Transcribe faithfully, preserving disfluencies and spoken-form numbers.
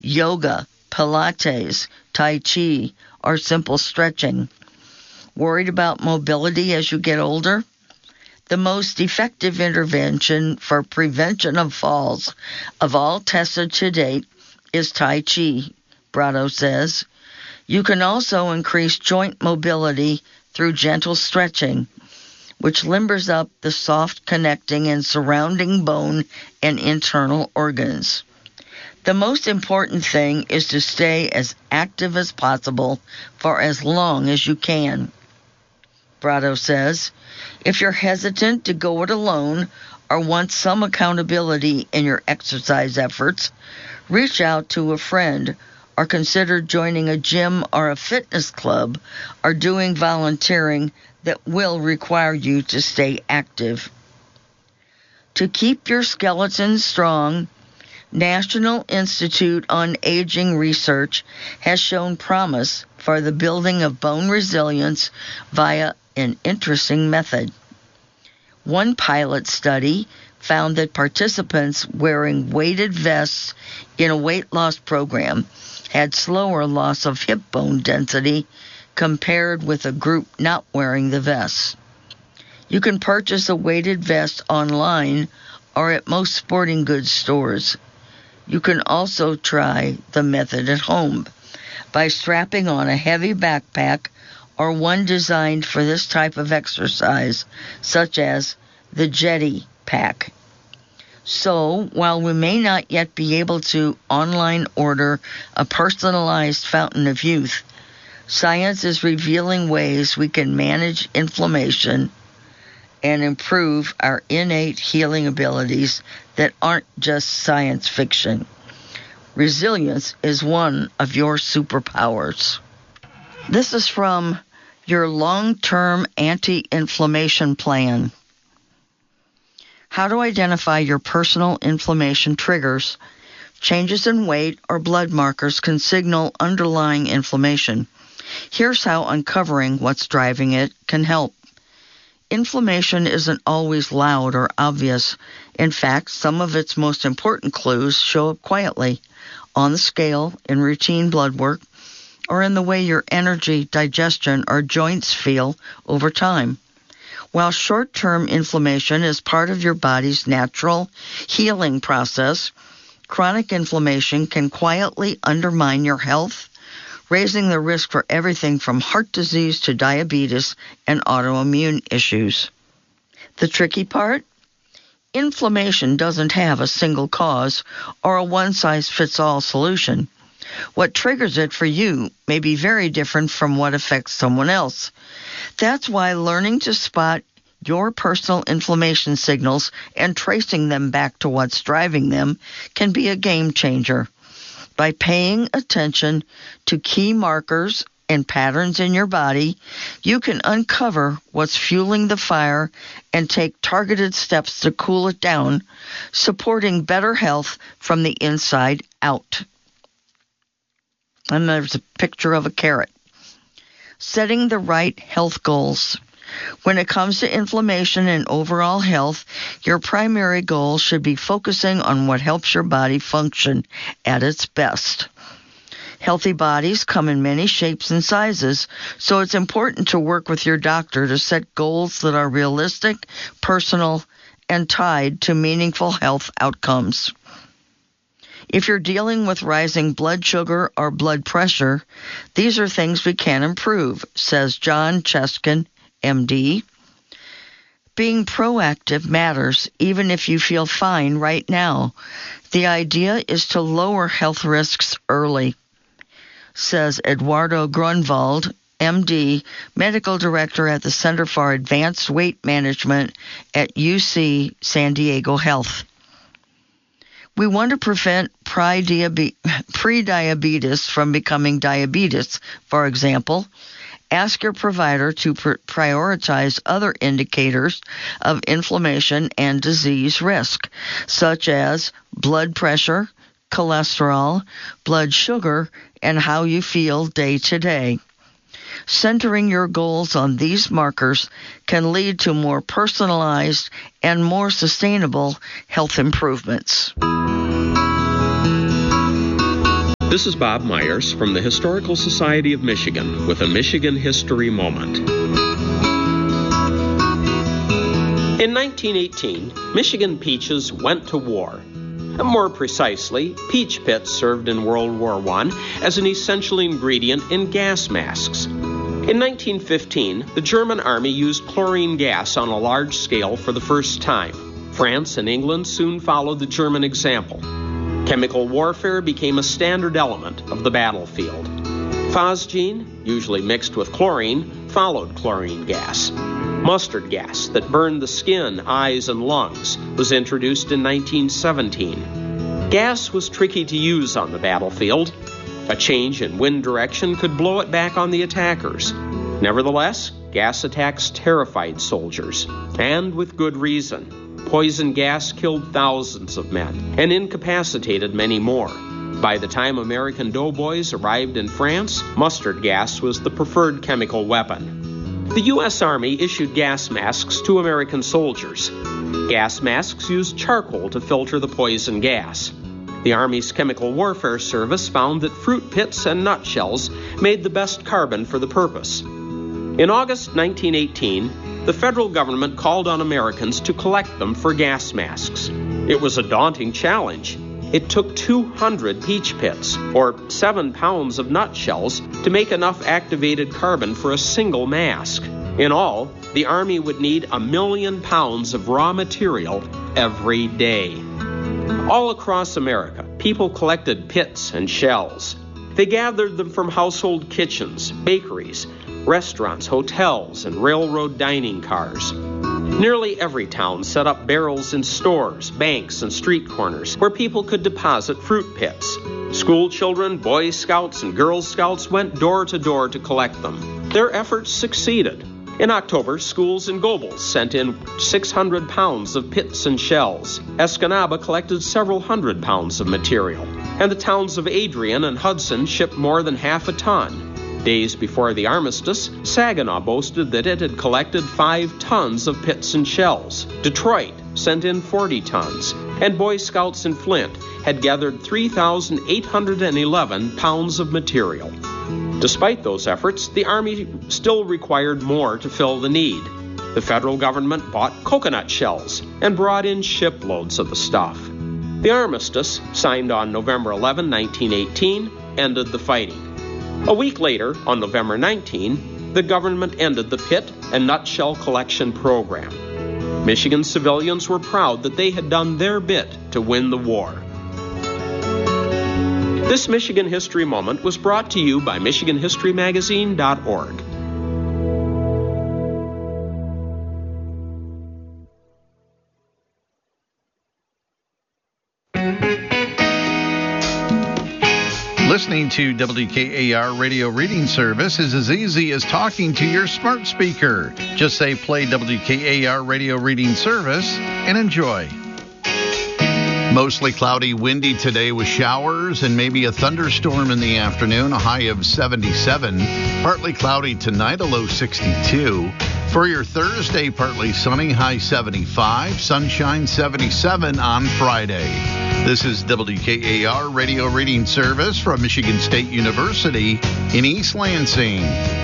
yoga, Pilates, Tai Chi, or simple stretching. Worried about mobility as you get older? The most effective intervention for prevention of falls of all tested to date is Tai Chi, Brado says. You can also increase joint mobility through gentle stretching, which limbers up the soft connecting and surrounding bone and internal organs. The most important thing is to stay as active as possible for as long as you can. Brado says, if you're hesitant to go it alone or want some accountability in your exercise efforts, reach out to a friend or consider joining a gym or a fitness club or doing volunteering that will require you to stay active. To keep your skeleton strong, National Institute on Aging research has shown promise for the building of bone resilience via an interesting method. One pilot study found that participants wearing weighted vests in a weight loss program had slower loss of hip bone density compared with a group not wearing the vests. You can purchase a weighted vest online or at most sporting goods stores. You can also try the method at home by strapping on a heavy backpack or one designed for this type of exercise, such as the Jetty Pack. So, while we may not yet be able to online order a personalized fountain of youth, science is revealing ways we can manage inflammation and improve our innate healing abilities that aren't just science fiction. Resilience is one of your superpowers. This is from your long-term anti-inflammation plan. How to identify your personal inflammation triggers. Changes in weight or blood markers can signal underlying inflammation. Here's how uncovering what's driving it can help. Inflammation isn't always loud or obvious. In fact, some of its most important clues show up quietly, on the scale, in routine blood work, or in the way your energy, digestion, or joints feel over time. While short-term inflammation is part of your body's natural healing process, chronic inflammation can quietly undermine your health, raising the risk for everything from heart disease to diabetes and autoimmune issues. The tricky part? Inflammation doesn't have a single cause or a one-size-fits-all solution. What triggers it for you may be very different from what affects someone else. That's why learning to spot your personal inflammation signals and tracing them back to what's driving them can be a game changer. By paying attention to key markers and patterns in your body, you can uncover what's fueling the fire and take targeted steps to cool it down, supporting better health from the inside out. And there's a picture of a carrot. Setting the right health goals. When it comes to inflammation and overall health, your primary goal should be focusing on what helps your body function at its best. Healthy bodies come in many shapes and sizes, so it's important to work with your doctor to set goals that are realistic, personal, and tied to meaningful health outcomes. If you're dealing with rising blood sugar or blood pressure, these are things we can improve, says John Cheskin, M D. Being proactive matters even if you feel fine right now. The idea is to lower health risks early, says Eduardo Grunwald, M D, Medical Director at the Center for Advanced Weight Management at U C San Diego Health. We want to prevent pre-diabetes from becoming diabetes. For example, ask your provider to pr- prioritize other indicators of inflammation and disease risk, such as blood pressure, cholesterol, blood sugar, and how you feel day to day. Centering your goals on these markers can lead to more personalized and more sustainable health improvements. This is Bob Myers from the Historical Society of Michigan with a Michigan History Moment. In nineteen eighteen, Michigan peaches went to war. More precisely, peach pits served in World War One as an essential ingredient in gas masks. In nineteen fifteen, the German army used chlorine gas on a large scale for the first time. France and England soon followed the German example. Chemical warfare became a standard element of the battlefield. Phosgene, usually mixed with chlorine, followed chlorine gas. Mustard gas that burned the skin, eyes, and lungs was introduced in nineteen seventeen. Gas was tricky to use on the battlefield. A change in wind direction could blow it back on the attackers. Nevertheless, gas attacks terrified soldiers, and with good reason. Poison gas killed thousands of men and incapacitated many more. By the time American doughboys arrived in France, mustard gas was the preferred chemical weapon. The U S Army issued gas masks to American soldiers. Gas masks used charcoal to filter the poison gas. The Army's Chemical Warfare Service found that fruit pits and nutshells made the best carbon for the purpose. In August nineteen eighteen, the federal government called on Americans to collect them for gas masks. It was a daunting challenge. It took two hundred peach pits, or seven pounds of nutshells, to make enough activated carbon for a single mask. In all, the Army would need a million pounds of raw material every day. All across America, people collected pits and shells. They gathered them from household kitchens, bakeries, restaurants, hotels, and railroad dining cars. Nearly every town set up barrels in stores, banks, and street corners where people could deposit fruit pits. School children, Boy Scouts, and Girl Scouts went door to door to collect them. Their efforts succeeded. In October, schools in Gobles sent in six hundred pounds of pits and shells. Escanaba collected several hundred pounds of material, and the towns of Adrian and Hudson shipped more than half a ton. Days before the armistice, Saginaw boasted that it had collected five tons of pits and shells. Detroit sent in forty tons, and Boy Scouts in Flint had gathered three thousand eight hundred eleven pounds of material. Despite those efforts, the Army still required more to fill the need. The federal government bought coconut shells and brought in shiploads of the stuff. The armistice, signed on November eleventh, nineteen eighteen, ended the fighting. A week later, on November nineteenth, the government ended the pit and nutshell collection program. Michigan civilians were proud that they had done their bit to win the war. This Michigan History Moment was brought to you by Michigan History Magazine dot org. Listening to W K A R Radio Reading Service is as easy as talking to your smart speaker. Just say play W K A R Radio Reading Service and enjoy. Mostly cloudy, windy today with showers and maybe a thunderstorm in the afternoon, a high of seventy-seven. Partly cloudy tonight, a low sixty-two. For your Thursday, partly sunny, high seventy-five. Sunshine seventy-seven on Friday. This is W K A R Radio Reading Service from Michigan State University in East Lansing.